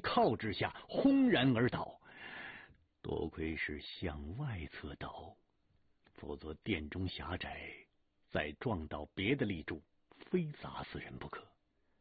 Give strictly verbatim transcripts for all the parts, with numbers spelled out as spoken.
靠之下轰然而倒。多亏是向外侧倒，否则殿中狭窄，再撞到别的立柱，非砸死人不可。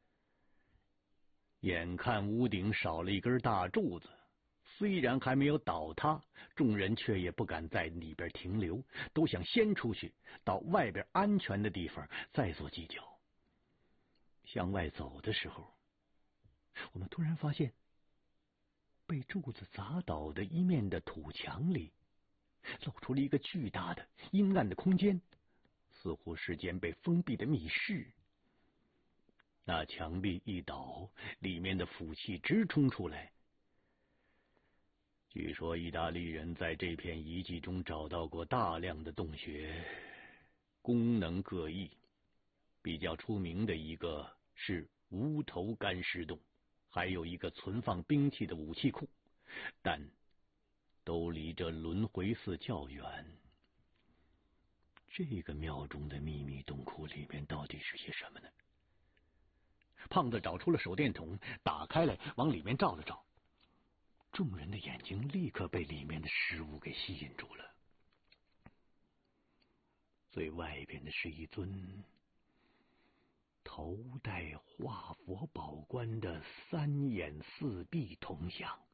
眼看屋顶少了一根大柱子，虽然还没有倒塌，众人却也不敢在里边停留，都想先出去，到外边安全的地方再做计较。向外走的时候，我们突然发现，被柱子砸倒的一面的土墙里，露出了一个巨大的阴暗的空间，似乎是间被封闭的密室。那墙壁一倒，里面的腐气直冲出来。据说意大利人在这片遗迹中找到过大量的洞穴，功能各异。比较出名的一个是无头干尸洞，还有一个存放兵器的武器库，但都离这轮回寺较远。这个庙中的秘密洞窟里面到底是些什么呢？胖子找出了手电筒，打开来往里面照了照，众人的眼睛立刻被里面的事物给吸引住了。最外边的是一尊头戴化佛宝冠的三眼四臂铜像，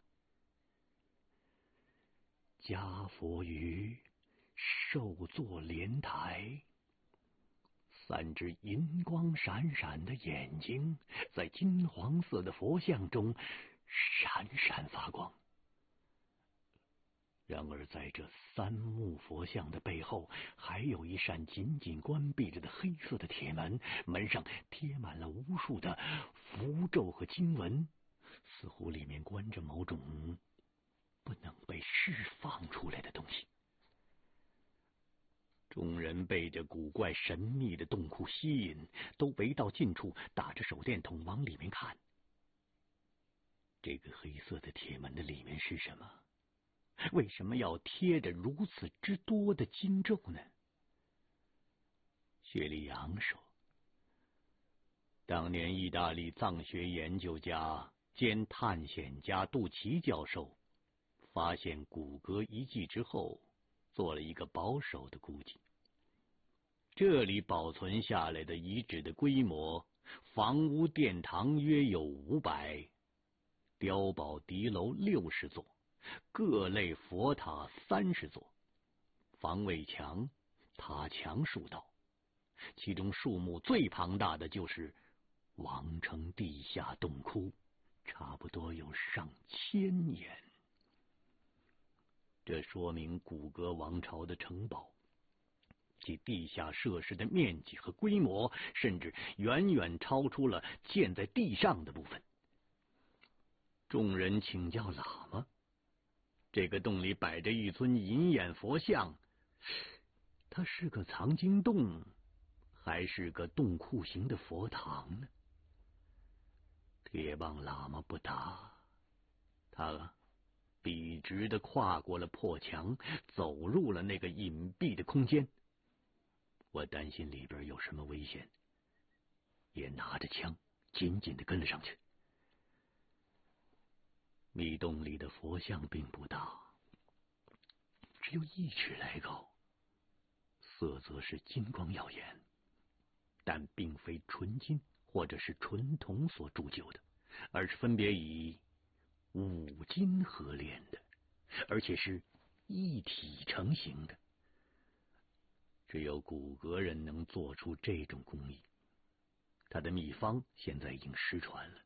家佛于寿座莲台，三只银光闪闪的眼睛在金黄色的佛像中闪闪发光。然而在这三木佛像的背后，还有一扇紧紧关闭着的黑色的铁门，门上贴满了无数的符咒和经文，似乎里面关着某种不能被释放出来的东西。众人被这古怪神秘的洞窟吸引，都围到近处，打着手电筒往里面看。这个黑色的铁门的里面是什么？为什么要贴着如此之多的经咒呢？薛里阳说，当年意大利藏学研究家兼探险家杜奇教授发现古格遗迹之后，做了一个保守的估计。这里保存下来的遗址的规模，房屋殿堂约有五百，碉堡敌楼六十座，各类佛塔三十座，防卫墙、塔墙数道，其中数目最庞大的就是王城地下洞窟，差不多有上千年。这说明古格王朝的城堡，其地下设施的面积和规模，甚至远远超出了建在地上的部分。众人请教喇嘛，这个洞里摆着一尊银眼佛像，它是个藏经洞，还是个洞窟型的佛堂呢？铁棒喇嘛不答，他笔直地跨过了破墙，走入了那个隐蔽的空间。我担心里边有什么危险，也拿着枪紧紧地跟了上去。密洞里的佛像并不大，只有一尺来高，色泽是金光耀眼，但并非纯金或者是纯铜所铸就的，而是分别以五金合炼的，而且是一体成型的。只有古格人能做出这种工艺，他的秘方现在已经失传了。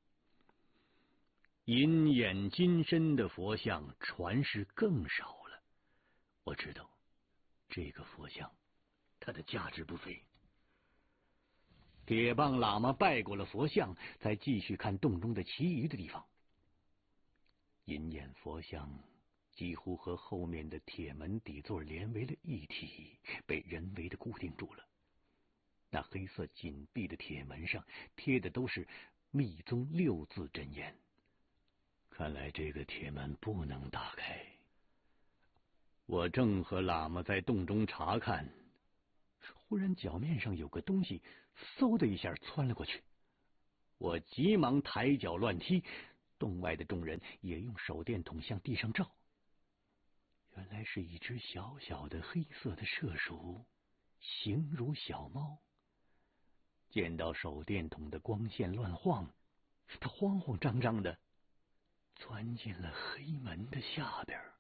银眼金身的佛像传世更少了。我知道这个佛像它的价值不菲。铁棒喇嘛拜过了佛像，再继续看洞中的其余的地方。银眼佛像几乎和后面的铁门底座连为了一体，被人为的固定住了。那黑色紧闭的铁门上贴的都是密宗六字真言，看来这个铁门不能打开。我正和喇嘛在洞中查看，忽然脚面上有个东西嗖的一下窜了过去，我急忙抬脚乱踢， 洞外的众人也用手电筒向地上照，原来是一只小小的黑色的麝鼠，形如小猫。见到手电筒的光线乱晃，它慌慌张张的钻进了黑门的下边。